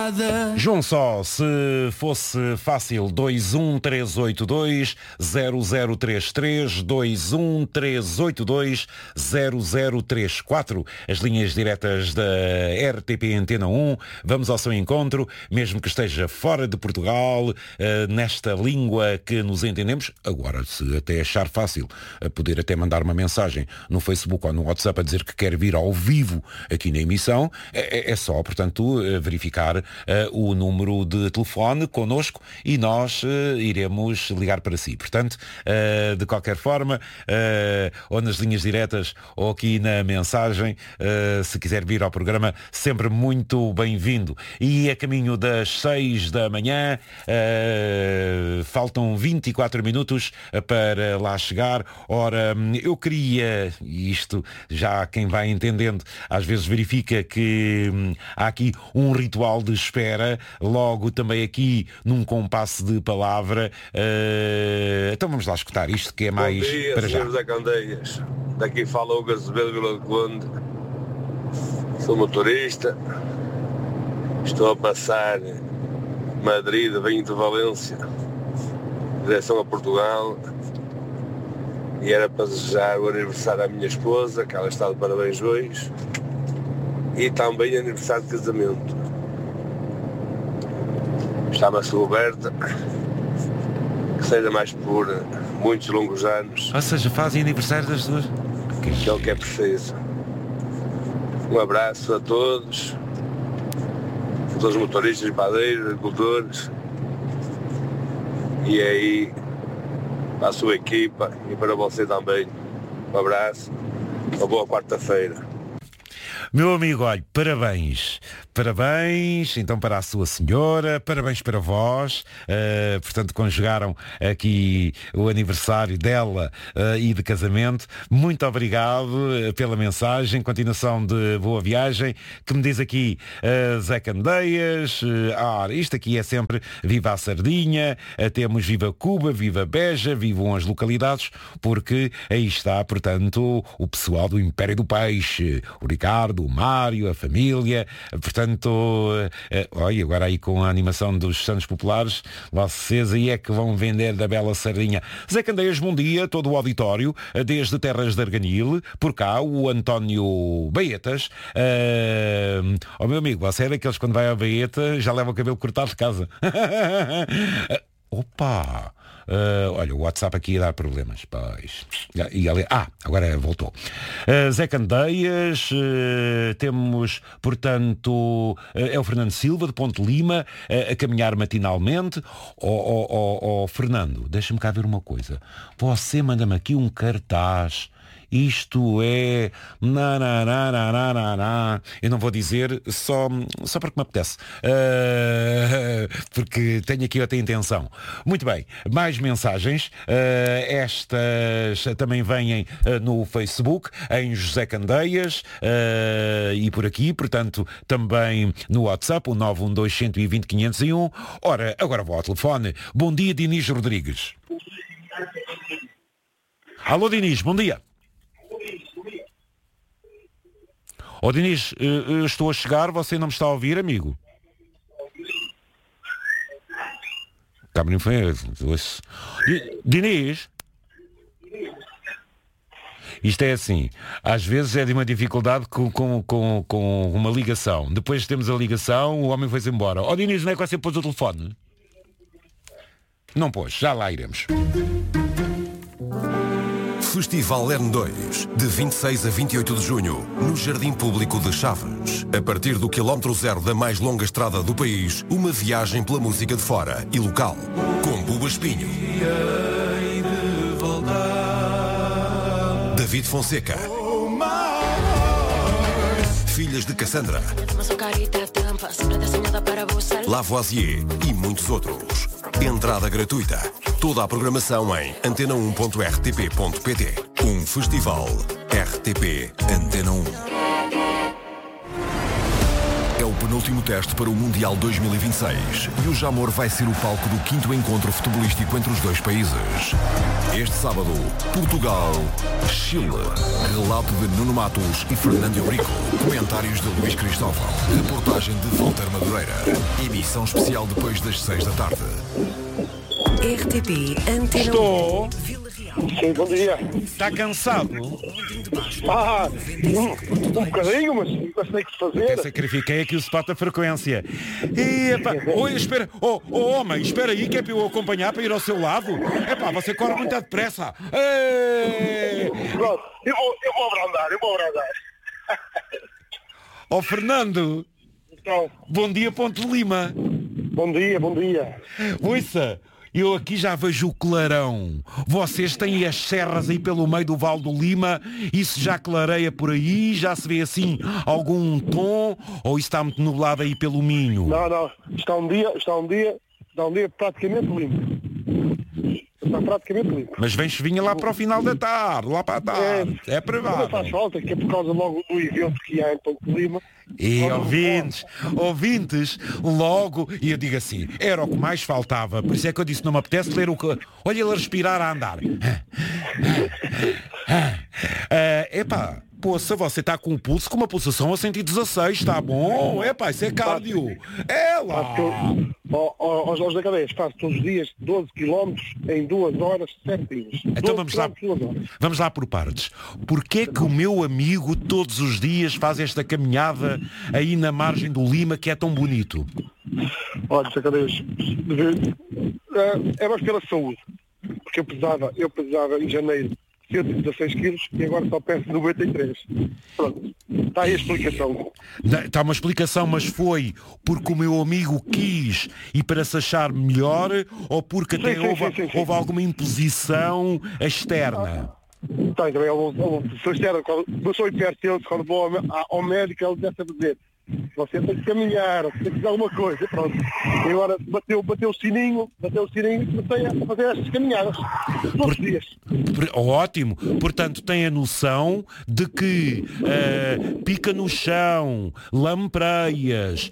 João Só, se fosse fácil, 213820033, 213820034, as linhas diretas da RTP Antena 1. Vamos ao seu encontro, mesmo que esteja fora de Portugal, nesta língua que nos entendemos. Agora, se até achar fácil, poder até mandar uma mensagem no Facebook ou no WhatsApp a dizer que quer vir ao vivo aqui na emissão, é só, portanto, verificar o número de telefone connosco e nós iremos ligar para si. Portanto, de qualquer forma, ou nas linhas diretas ou aqui na mensagem, se quiser vir ao programa, sempre muito bem-vindo. E a caminho das 6 da manhã, faltam 24 minutos para lá chegar. Ora, eu queria, e isto já quem vai entendendo, às vezes verifica que há aqui um ritual de espera, logo também aqui num compasso de palavra. Então vamos lá escutar isto que é mais. Bom dia, para já. senhores da Candeias. Daqui fala o Azevedo Vila do Conde. Sou motorista. Estou a passar Madrid, venho de Valência, direção a Portugal. E era para desejar o aniversário à minha esposa, que ela está de parabéns hoje. E também aniversário de casamento. Chama-se Roberta. Que seja mais por muitos longos anos. Ou seja, fazem aniversário das duas. Que é o que é preciso. Um abraço a todos os motoristas, padeiros, agricultores. E aí, para a sua equipa e para você também. Um abraço. Uma boa quarta-feira. Meu amigo, olha, parabéns. Parabéns, então, para a sua senhora, parabéns para vós. Portanto, conjugaram aqui o aniversário dela e de casamento. Muito obrigado pela mensagem. Continuação de boa viagem. Que me diz aqui Zé Candeias. Isto aqui é sempre viva a Sardinha. Temos viva Cuba, viva Beja, vivam as localidades, porque aí está, portanto, o pessoal do Império do Peixe. O Ricardo, o Mário, a família. Portanto, olha, agora aí com a animação dos Santos Populares, vocês aí é que vão vender da bela sardinha. Zé Candeias, bom dia, todo o auditório, desde Terras de Arganil, por cá, o António Baetas. Meu amigo, você é daqueles que quando vai à Baeta já leva o cabelo cortado de casa. Opa! Olha, o WhatsApp aqui ia dar problemas. Pois. Agora voltou. Zé Candeias, temos, portanto, é o Fernando Silva, de Ponte Lima, a caminhar matinalmente. Fernando, deixa-me cá ver uma coisa. Você manda-me aqui um cartaz. Isto é... Eu não vou dizer só porque me apetece. Porque tenho aqui outra intenção. Muito bem, mais mensagens. Estas também vêm no Facebook, em José Candeias, e por aqui, portanto, também no WhatsApp, o 912-120-501. Ora, agora vou ao telefone. Bom dia, Dinis Rodrigues. Alô, Dinis, bom dia. Dinis, estou a chegar, você não me está a ouvir, amigo? Dinis? Isto é assim, às vezes é de uma dificuldade com uma ligação. Depois temos a ligação, o homem foi-se embora. Dinis, não é que você pôs o telefone? Não pôs, já lá iremos. Festival Lerne 2, de 26 a 28 de junho, no Jardim Público de Chaves. A partir do quilómetro zero da mais longa estrada do país, uma viagem pela música de fora e local. Com Buba Espinho, David Fonseca, Filhas de Cassandra, Lavoisier e muitos outros. Entrada gratuita. Toda a programação em antena1.rtp.pt. Um festival RTP Antena 1. É o penúltimo teste para o Mundial 2026 e o Jamor vai ser o palco do 5º encontro futebolístico entre os dois países. Este sábado, Portugal, Chile. Relato de Nuno Matos e Fernando Eurico. Comentários de Luís Cristóvão. Reportagem de Walter Madureira. Emissão especial depois das 6 da tarde. RTP Antena Estou. Vila Real. Sim, bom dia. Está cansado? Um bocadinho, mas não sei o que fazer. Eu sacrifiquei aqui o spot da frequência. E, epá, oi, espera. Homem, espera aí que é para eu acompanhar para ir ao seu lado. Epá, você corre muito depressa. Pronto, eu vou abrandar. Ó Fernando, Então, bom dia Ponte de Lima. bom dia. Ouça, eu aqui já vejo o clarão. Vocês têm as serras aí pelo meio do Vale do Lima. Isso já clareia por aí? Já se vê assim algum tom? Ou isso está muito nublado aí pelo Minho? Não, está um dia praticamente limpo. Está praticamente limpo. Mas vem chuvinha lá para o final da tarde, lá para a tarde. É Não faz provável. falta, que é por causa logo do evento que há em Ponte de Lima. E ouvintes, logo, e eu digo assim, era o que mais faltava. Por isso é que eu disse, não me apetece ler o que... Olha ele a respirar, a andar. Epá, poça, você está com um pulso com uma pulsação a 116, está bom? Epá, isso é cardio. É lá. Aos da cabeça, faço todos os dias 12 km em 2 horas certinhos. Então vamos lá por partes. Porquê é que o meu amigo todos os dias faz esta caminhada aí na margem do Lima que é tão bonito? Olha, sacadeiros, é mais pela saúde. Porque eu pesava em janeiro 116 quilos e agora só peso 93. Pronto, está aí a explicação. Está uma explicação, mas foi porque o meu amigo quis e para se achar melhor ou porque até houve alguma imposição externa? Tem também uma pessoa externa. Quando eu sou hipertenso, quando vou ao médico, ele deve dizer: você tem que caminhar, você tem que fazer alguma coisa. Pronto. E agora bateu o sininho e comecei a fazer estas caminhadas todos os dias. Ótimo. Portanto, tem a noção de que pica no chão, lampreias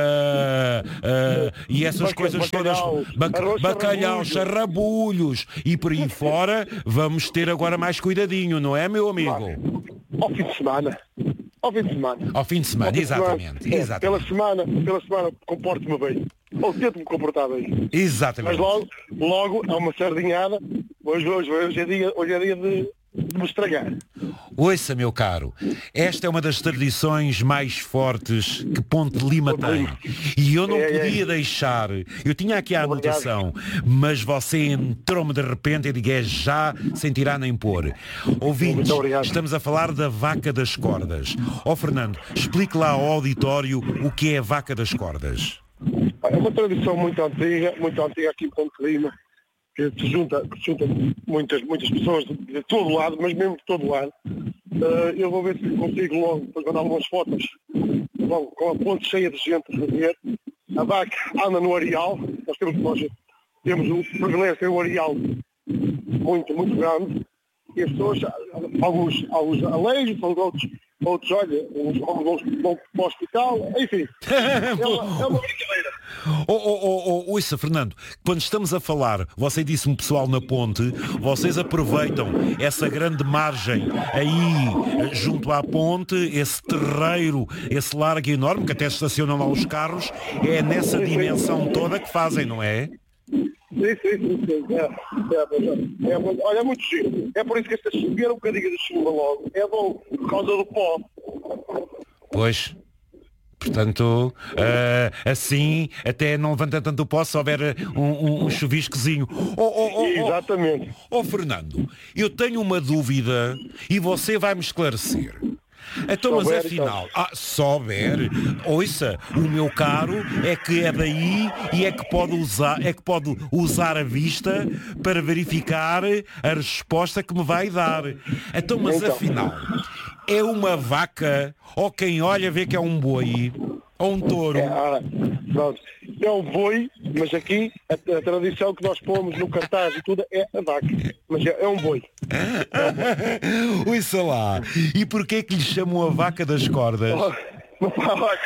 e essas coisas todas, bacalhau, charrabulhos e por aí fora, vamos ter agora mais cuidadinho, não é, meu amigo? Ao fim de semana. Ao fim de semana, exatamente. Pela semana comporto-me bem. Ou tento-me comportar bem. Exatamente. Mas logo há uma sardinhada. Hoje é dia de me estragar. Ouça, meu caro, esta é uma das tradições mais fortes que Ponte de Lima tem. E eu não podia deixar, eu tinha aqui a anotação, mas você entrou-me de repente e digo, já, sem tirar nem pôr. Ouvintes, estamos a falar da Vaca das Cordas. Fernando, explique lá ao auditório o que é a Vaca das Cordas. É uma tradição muito antiga aqui em Ponte de Lima, que se junta muitas pessoas de todo lado, mas mesmo de todo lado. Eu vou ver se consigo logo depois mandar algumas fotos com a ponte cheia de gente a ver. A vaca anda no areal, nós temos o privilégio de ter um areal muito, muito grande, e as pessoas, alguns aleijos, outros, olha, uns vão para o hospital, enfim. É uma brincadeira. Ouça, Fernando, quando estamos a falar, você disse-me pessoal na ponte, vocês aproveitam essa grande margem aí junto à ponte, esse terreiro, esse largo enorme, que até se estacionam lá os carros, é nessa dimensão toda que fazem, não é? Sim. Olha, é muito giro. É por isso que esta subir um bocadinho de chuva logo. É bom, por causa do pó. Pois. Portanto, assim, até não levanta tanto o pó se houver um chuviscozinho. Exatamente. Fernando, eu tenho uma dúvida e você vai-me esclarecer. Então, mas afinal, souber, ouça, o meu caro é que é daí e é que pode usar a vista para verificar a resposta que me vai dar. Então, mas afinal, é uma vaca ou quem olha vê que é um boi ou um touro? Pronto. É um boi, mas aqui a tradição que nós pomos no cartaz e tudo é a vaca. Mas é um boi. Ouça lá. E porquê que lhe chamam a Vaca das Cordas? Olha,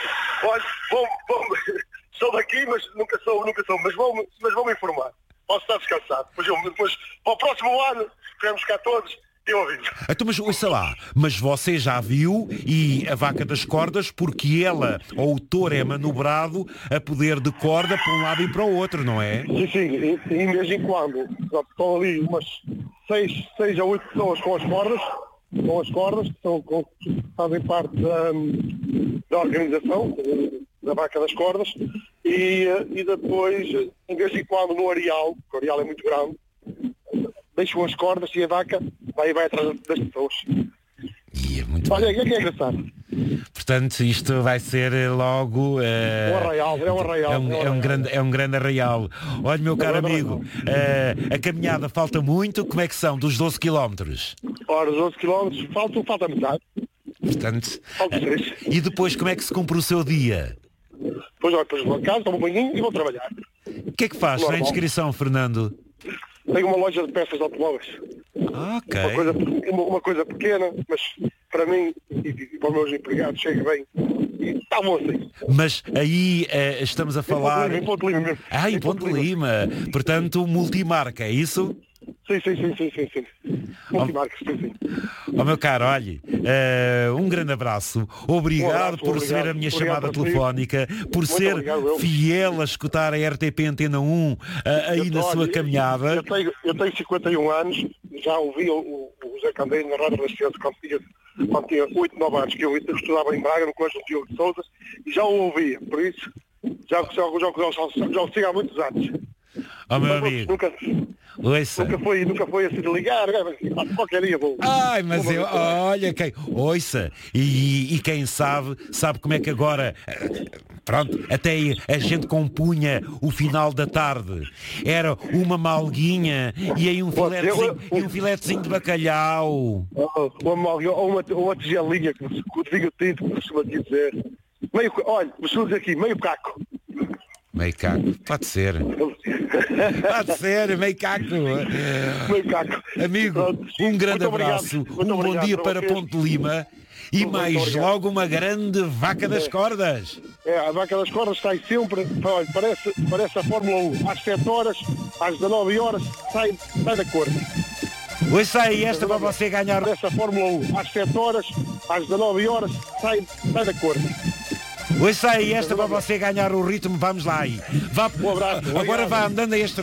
sou daqui, mas nunca sou, mas vou-me informar. Posso estar descansado. Depois para o próximo ano, queremos cá todos, Eu ouvi. Então, mas ouça lá, mas você já viu e a vaca das cordas, porque ela, ou o touro é manobrado a poder de corda para um lado e para o outro, não é? Sim, e de vez em quando estão ali umas 6 a 8 pessoas com as cordas, que fazem parte da organização da vaca das cordas, e depois, em vez em quando no areal, porque o areal é muito grande, deixam as cordas e a vaca vai atrás das pessoas. E é muito Olha, bem. é que é engraçado. Portanto, isto vai ser logo... É um arraial. É um grande arraial. Olha, meu caro amigo, a caminhada falta muito. Como é que são? Dos 12 quilómetros? Ora, os 12 km falta metade. Portanto, Falta 3. e depois como é que se cumpre o seu dia? Depois vou a casa, tomo um banhinho e vou trabalhar. O que é que faz na inscrição, Fernando? Tenho uma loja de peças de automóveis. Ok. Uma coisa pequena, mas para mim e para os meus empregados chega bem. E está bom assim. Mas aí estamos a falar... Em Ponte Lima mesmo. Em Ponte Lima. Portanto, multimarca, é isso? Sim. Multimarcas, sim. Ó meu caro, olhe, um grande abraço. Obrigado por receber a minha chamada telefónica, por ser fiel a escutar a RTP Antena 1 aí na sua caminhada. Eu tenho 51 anos, já ouvi o Zé Candeiro na Rádio Renascença quando tinha 8, 9 anos, que eu estudava em Braga, no Colégio Diogo de Sousa, e já o ouvia, por isso já o sigo há muitos anos. Ó meu amigo, Nunca foi assim de ligar, qualquer dia vou. Mas olha, ouça, e quem sabe como é que agora, pronto, até a gente compunha o final da tarde. Era uma malguinha e aí um filetezinho de bacalhau. Uma malguinha ou uma tigelinha, com o vinho tinto, como costuma dizer. Olha, vou dizer aqui, meio caco. Meio caco, pode ser. Pode ser, meio caco. Amigo, um grande abraço, um bom dia para Ponte Lima e mais logo uma grande vaca das cordas. A vaca das cordas sai sempre, olha, parece a Fórmula 1, às 7 horas, às 19 horas, sai da corda. Ouça aí esta para você ganhar. Parece a Fórmula 1, às 7 horas, às 19 horas, sai da corda. Ouça aí esta para você ganhar o ritmo, vamos lá aí. Um abraço. Agora vá andando a este